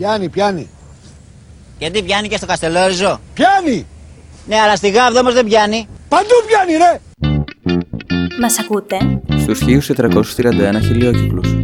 Πιάνει. Γιατί πιάνει και στο Καστελόριζο? Πιάνει! Ναι, αλλά στη Γάβδο όμως δεν πιάνει. Παντού πιάνει, ρε! Μας ακούτε? Στους 1431 χιλιόκυκλους.